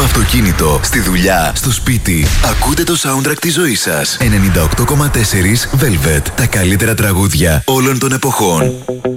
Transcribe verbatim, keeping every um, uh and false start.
αυτοκίνητο, στη δουλειά, στο σπίτι. Ακούτε το soundtrack της ζωής σας. ενενήντα οκτώ κόμμα τέσσερα Velvet. Τα καλύτερα τραγούδια όλων των εποχών.